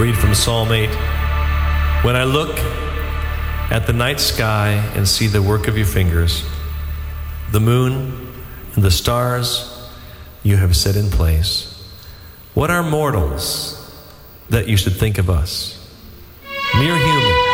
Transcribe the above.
read from Psalm 8. When I look at the night sky and see the work of your fingers, the moon and the stars you have set in place, what are mortals that you should think of us? Mere humans